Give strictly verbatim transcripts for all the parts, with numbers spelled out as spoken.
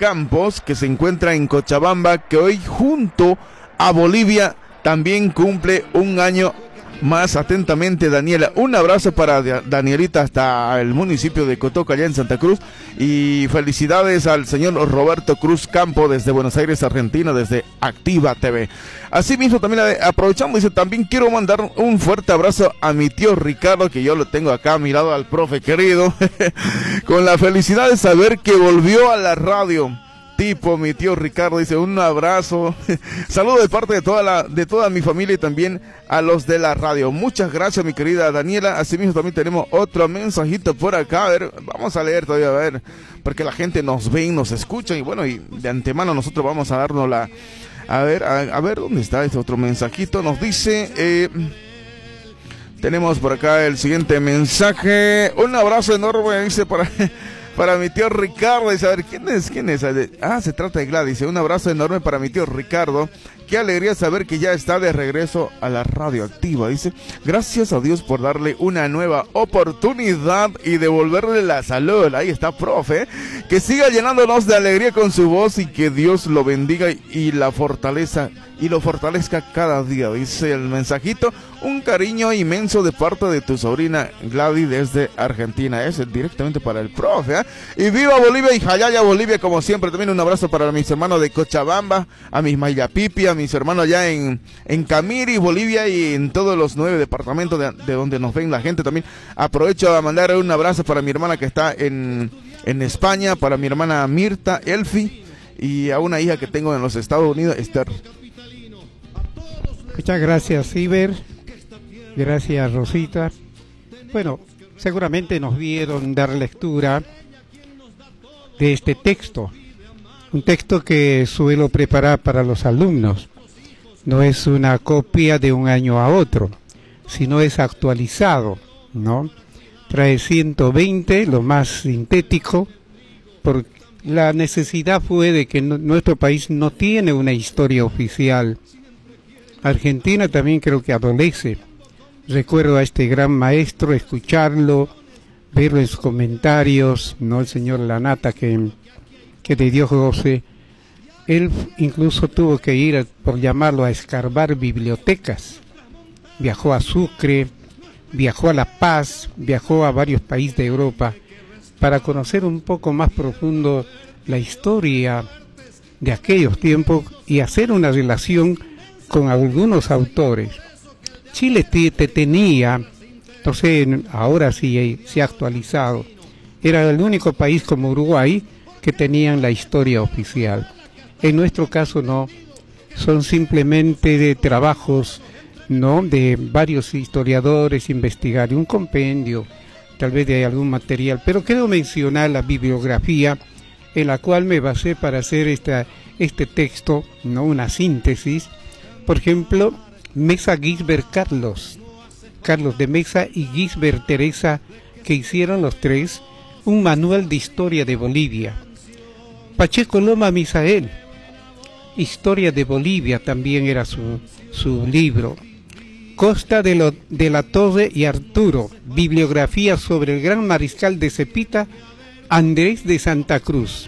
Campos, que se encuentra en Cochabamba, que hoy junto a Bolivia también cumple un año más. Atentamente, Daniela. Un abrazo para Danielita hasta el municipio de Cotoca, allá en Santa Cruz. Y felicidades al señor Roberto Cruz Campo desde Buenos Aires, Argentina, desde Activa T V. Asimismo, también aprovechando, dice, también quiero mandar un fuerte abrazo a mi tío Ricardo, que yo lo tengo acá mirado al profe querido, con la felicidad de saber que volvió a la radio. Tipo, mi tío Ricardo, dice, un abrazo, saludo de parte de toda la, de toda mi familia y también a los de la radio. Muchas gracias, mi querida Daniela. Asimismo también tenemos otro mensajito por acá, a ver, vamos a leer todavía, a ver, porque la gente nos ve y nos escucha, y bueno, y de antemano nosotros vamos a darnos la, a ver, a, a ver, ¿dónde está este otro mensajito? Nos dice, eh, tenemos por acá el siguiente mensaje, un abrazo enorme, dice, para... Para mi tío Ricardo, dice, a ver, ¿quién es? ¿Quién es? Ah, se trata de Gladys, dice, un abrazo enorme para mi tío Ricardo. Qué alegría saber que ya está de regreso a la radio activa, dice. Gracias a Dios por darle una nueva oportunidad y devolverle la salud. Ahí está, profe. Que siga llenándonos de alegría con su voz y que Dios lo bendiga y la fortaleza y lo fortalezca cada día, dice el mensajito. Un cariño inmenso de parte de tu sobrina Gladys desde Argentina. Es directamente para el profe, ¿eh? Y viva Bolivia y Jayaya Bolivia, como siempre. También un abrazo para mis hermanos de Cochabamba, a mis Mayapipi, a mis hermanos allá en, en Camiri, Bolivia, y en todos los nueve departamentos de, de donde nos ven la gente. También aprovecho a mandar un abrazo para mi hermana que está en, en España, para mi hermana Mirta, Elfi, y a una hija que tengo en los Estados Unidos, Esther. Muchas gracias, Iber. Gracias, Rosita. Bueno, seguramente nos vieron dar lectura de este texto. Un texto que suelo preparar para los alumnos. No es una copia de un año a otro, sino es actualizado, ¿no? Trae ciento veinte, lo más sintético, porque la necesidad fue de que no, nuestro país no tiene una historia oficial. Argentina también creo que adolece. Recuerdo a este gran maestro, escucharlo, verlo en sus comentarios, ¿no? El señor Lanata, que, que de Dios goce. Él incluso tuvo que ir, por llamarlo, a escarbar bibliotecas. Viajó a Sucre, viajó a La Paz, viajó a varios países de Europa para conocer un poco más profundo la historia de aquellos tiempos y hacer una relación con algunos autores. Chile te, te tenía, no sé, ahora sí se ha actualizado, era el único país como Uruguay que tenían la historia oficial. En nuestro caso no, son simplemente de trabajos, ¿no?, de varios historiadores, investigar un compendio, tal vez de algún material, pero quiero mencionar la bibliografía en la cual me basé para hacer esta, este texto, ¿no?, una síntesis. Por ejemplo, Mesa Gisbert Carlos, Carlos de Mesa y Gisbert Teresa, que hicieron los tres un manual de historia de Bolivia. Pacheco Loma Misael, Historia de Bolivia, también era su, su libro. Costa de, lo, de la Torre y Arturo, bibliografía sobre el gran mariscal de Cepita, Andrés de Santa Cruz.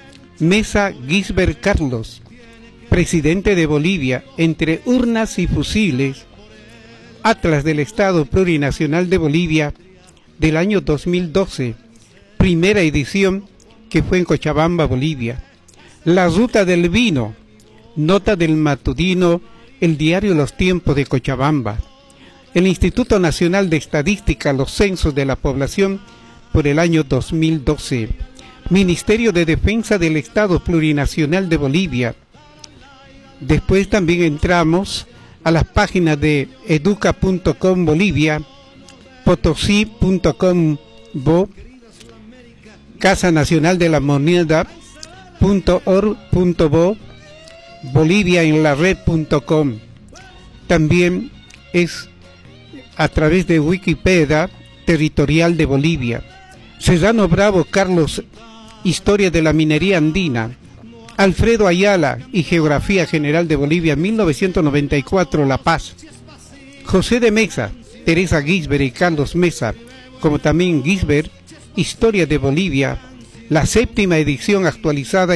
Mesa Gisbert Carlos, presidente de Bolivia, entre urnas y fusiles, Atlas del Estado Plurinacional de Bolivia, del año dos mil doce, primera edición, que fue en Cochabamba, Bolivia. La Ruta del Vino, nota del matutino, el diario Los Tiempos de Cochabamba. El Instituto Nacional de Estadística, los censos de la población por el año dos mil doce. Ministerio de Defensa del Estado Plurinacional de Bolivia. Después también entramos a las páginas de educa punto com Bolivia, potosí punto com bo, Casa Nacional de la Moneda punto org punto bo, bolivia en la red punto com. También es a través de Wikipedia Territorial de Bolivia. Serrano Bravo Carlos, Historia de la Minería Andina. Alfredo Ayala y Geografía General de Bolivia, mil novecientos noventa y cuatro, La Paz. José de Mesa, Teresa Gisbert y Carlos Mesa, como también Gisbert, Historia de Bolivia, la séptima edición actualizada